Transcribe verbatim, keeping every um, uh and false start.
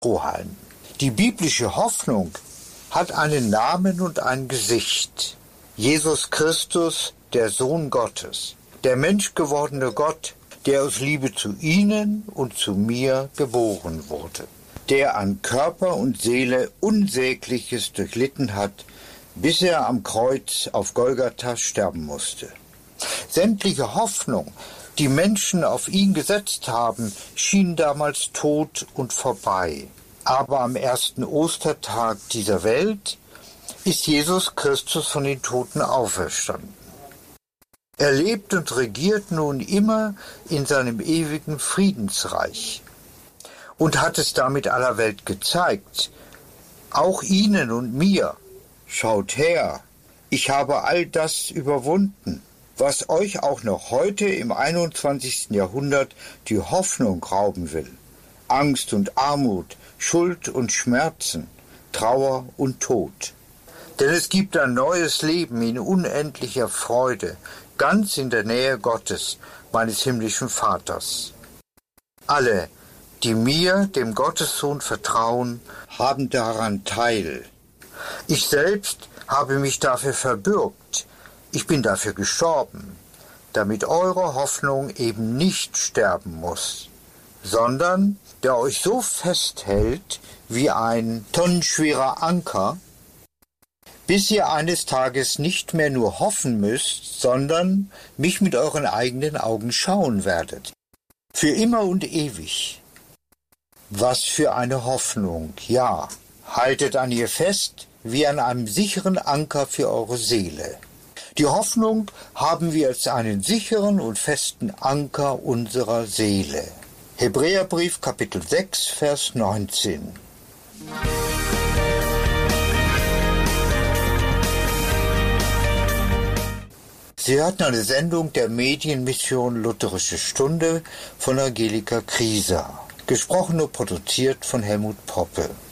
Strohhalm. Die biblische Hoffnung hat einen Namen und ein Gesicht. Jesus Christus, der Sohn Gottes, der menschgewordene Gott, der aus Liebe zu Ihnen und zu mir geboren wurde, der an Körper und Seele Unsägliches durchlitten hat, bis er am Kreuz auf Golgatha sterben musste. Sämtliche Hoffnung, die Menschen auf ihn gesetzt haben, schien damals tot und vorbei. Aber am ersten Ostertag dieser Welt ist Jesus Christus von den Toten auferstanden. Er lebt und regiert nun immer in seinem ewigen Friedensreich und hat es damit aller Welt gezeigt, auch Ihnen und mir. Schaut her, ich habe all das überwunden, was euch auch noch heute im einundzwanzigsten Jahrhundert die Hoffnung rauben will. Angst und Armut, Schuld und Schmerzen, Trauer und Tod. Denn es gibt ein neues Leben in unendlicher Freude, ganz in der Nähe Gottes, meines himmlischen Vaters. Alle, die mir, dem Gottessohn, vertrauen, haben daran teil. Ich selbst habe mich dafür verbürgt, ich bin dafür gestorben, damit eure Hoffnung eben nicht sterben muss, sondern der euch so festhält wie ein tonnenschwerer Anker, bis ihr eines Tages nicht mehr nur hoffen müsst, sondern mich mit euren eigenen Augen schauen werdet. Für immer und ewig. Was für eine Hoffnung, ja. Haltet an ihr fest, wie an einem sicheren Anker für eure Seele. Die Hoffnung haben wir als einen sicheren und festen Anker unserer Seele. Hebräerbrief, Kapitel sechs, Vers neunzehn. Sie hörten eine Sendung der Medienmission Lutherische Stunde von Angelika Krieser. Gesprochen und produziert von Helmut Poppe.